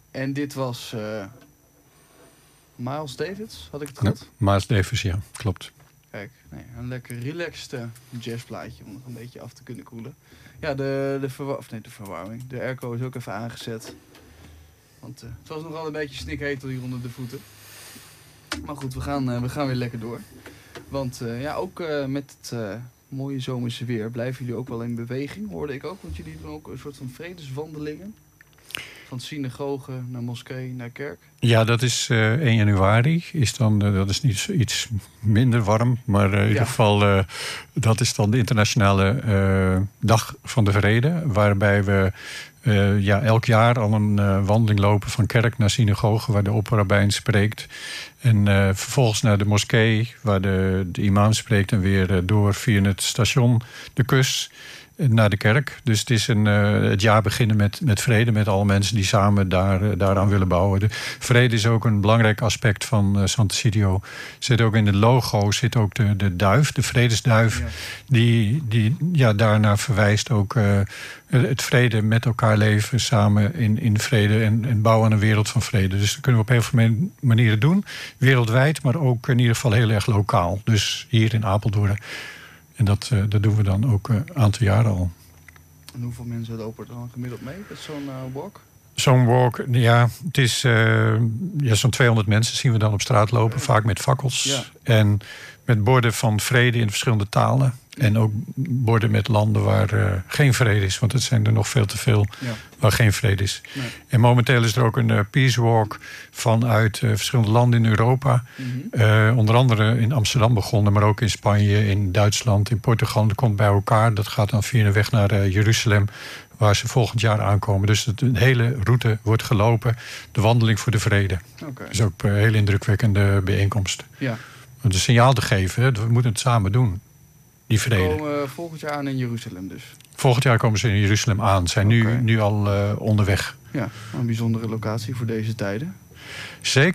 En dit was Miles Davis, had ik het goed? Ja, Miles Davis, ja, klopt. Kijk, een lekker relaxed jazzplaatje om nog een beetje af te kunnen koelen. Ja, de verwarming. De airco is ook even aangezet. Want het was nogal een beetje snikheet hier onder de voeten. Maar goed, we gaan weer lekker door. Want ook met het mooie zomerse weer blijven jullie ook wel in beweging, hoorde ik ook. Want jullie doen ook een soort van vredeswandelingen. Van synagoge naar moskee naar kerk. Ja, dat is 1 januari. Dat is niet iets minder warm. Maar in ieder geval, dat is dan de internationale dag van de vrede. Waarbij we elk jaar al een wandeling lopen van kerk naar synagoge, waar de opperrabijn spreekt. En vervolgens naar de moskee, waar de imam spreekt. En weer door via het station de kus naar de kerk. Dus het is het jaar beginnen met vrede, met alle mensen die samen daaraan willen bouwen. De vrede is ook een belangrijk aspect van Sant'Egidio. Zit ook in het logo zit ook de duif, de vredesduif, die daarnaar verwijst ook het vrede met elkaar leven, samen in vrede en bouwen aan een wereld van vrede. Dus dat kunnen we op heel veel manieren doen, wereldwijd, maar ook in ieder geval heel erg lokaal. Dus hier in Apeldoorn. En dat doen we dan ook een aantal jaren al. En hoeveel mensen lopen er dan gemiddeld mee met zo'n walk? Zo'n walk, ja, het is zo'n 200 mensen zien we dan op straat lopen. Vaak met fakkels. Ja. En met borden van vrede in verschillende talen. En ook borden met landen waar geen vrede is. Want het zijn er nog veel te veel waar geen vrede is. Nee. En momenteel is er ook een peace walk vanuit verschillende landen in Europa. Mm-hmm. Onder andere in Amsterdam begonnen, maar ook in Spanje, in Duitsland, in Portugal. Dat komt bij elkaar. Dat gaat dan via de weg naar Jeruzalem, waar ze volgend jaar aankomen. Dus de hele route wordt gelopen. De wandeling voor de vrede. Okay. Dat is ook een hele indrukwekkende bijeenkomst. Ja. Om een signaal te geven, we moeten het samen doen. Die vrede. Ze komen volgend jaar aan in Jeruzalem dus? Volgend jaar komen ze in Jeruzalem aan. Zijn nu al onderweg. Ja, een bijzondere locatie voor deze tijden. Zeker.